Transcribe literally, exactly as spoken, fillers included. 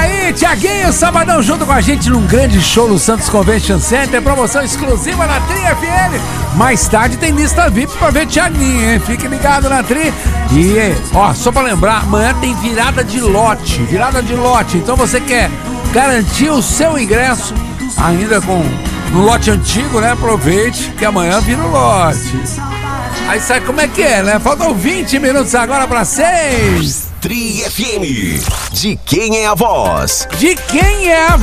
aí, Thiaguinho, sabadão junto com a gente num grande show no Santos Convention Center, promoção exclusiva na Tri F M. Mais tarde tem lista V I P pra ver Thiaguinho, hein? Fique ligado na Tri. E, ó, só pra lembrar, amanhã tem virada de lote, virada de lote. Então você quer garantir o seu ingresso ainda com no lote antigo, né? Aproveite que amanhã vira o lote. Aí sabe como é que é, né? Faltam vinte minutos agora pra seis. Tri F M. De quem é a voz? De quem é a voz?